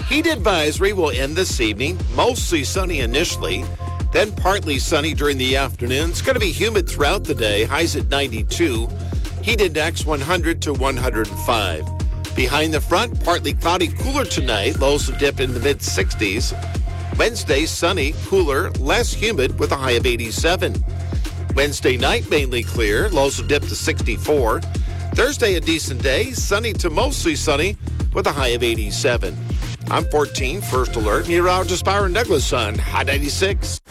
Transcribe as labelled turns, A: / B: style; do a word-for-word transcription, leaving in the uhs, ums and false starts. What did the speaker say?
A: Heat advisory will end this evening. Mostly sunny initially, then partly sunny during the afternoon. It's going to be humid throughout the day. Highs at ninety-two. Heat index one hundred to one hundred five. Behind the front, partly cloudy, cooler tonight. Lows will dip in the mid sixties. Wednesday, sunny, cooler, less humid with a high of eighty-seven. Wednesday night, mainly clear. Lows will dip to sixty-four. Thursday, a decent day. Sunny to mostly sunny with a high of eighty-seven. I'm fourteen, First Alert. Meteorologist Byron Douglas on Hot ninety-six.